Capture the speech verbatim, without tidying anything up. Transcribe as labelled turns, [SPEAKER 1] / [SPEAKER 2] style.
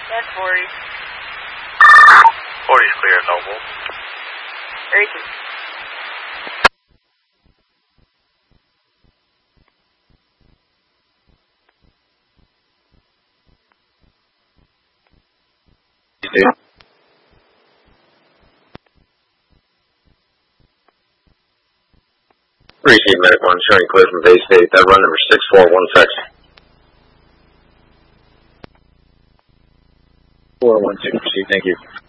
[SPEAKER 1] That's forty.
[SPEAKER 2] forty is clear, Noble.
[SPEAKER 1] thirty-two.
[SPEAKER 2] Yeah. Appreciate Medic one, showing clear from base eight. That run number six four one six.
[SPEAKER 3] four one six, thank you.